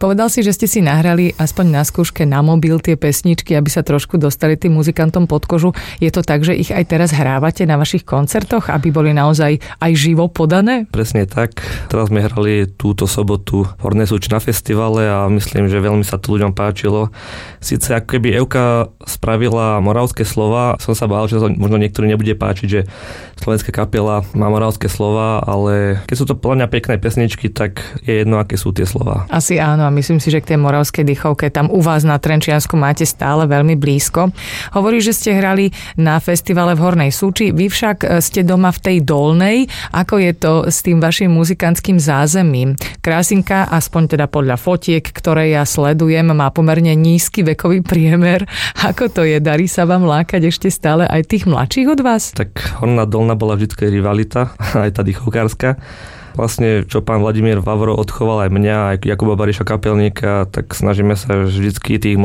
Povedal si, že ste si nahrali aspoň na skúške na mobil tie pesničky, aby sa trošku dostali tým muzikantom pod kožu. Je to tak, že ich aj teraz hrávate na vašich koncertoch, aby boli naozaj aj živo podané? Presne tak. Teraz sme hrali túto sobotu v Hornej Súči na festivale a myslím, že veľmi sa to ľuďom páčilo. Sice ako keby Evka spravila moravské slova, som sa bál, že to možno niektorým nebude páčiť, že slovenská kapela má moravské slova, ale keď sú to podľa mňa pekné pesničky, tak je jedno, aké sú tie slova. Asi áno, a myslím si, že k tej moravskej dýchovke tam u vás na Trenčiansku máte stále veľmi blízko. Hovorí, že ste hrali na festivale v Hornej Súči, vy však ste doma v tej Dolnej. Ako je to s tým vašim muzikantským zázemím? Krásinka, aspoň teda podľa fotiek, ktoré ja sledujem, má pomerne nízky vekový priemer. Ako to je? Darí sa vám lákať ešte stále aj tých mladších od vás? Tak Horná Dolná bola vždycky rivalita, aj tá dýchovkárska. Vlastne, čo pán Vladimír Vavro odchoval aj mňa, aj Jakuba Bariša kapelníka, tak snažíme sa vždycky tých